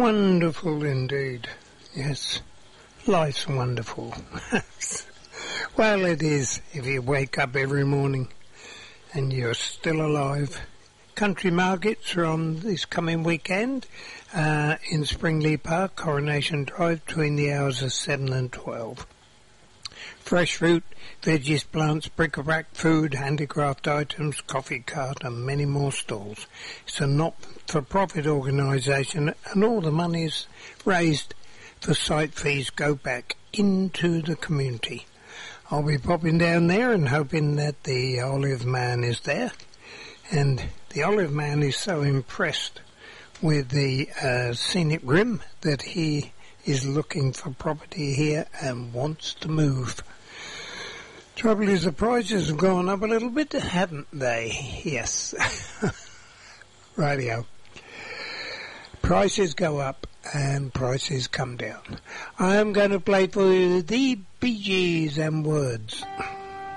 Wonderful indeed. Yes, life's wonderful. Well, it is if you wake up every morning and you're still alive. Country markets are on this coming weekend in Springley Park, Coronation Drive, between the hours of 7 and 12. Fresh fruit, veggies, plants, bric-a-brac, food, handicraft items, coffee cart and many more stalls. It's a not-for-profit organisation and all the monies raised for site fees go back into the community. I'll be popping down there and hoping that the Olive Man is there. And the Olive Man is so impressed with the scenic rim that he is looking for property here and wants to move. Trouble is the prices have gone up a little bit, haven't they? Yes. Rightio. Prices go up and prices come down. I am going to play for you the Bee Gees and Words.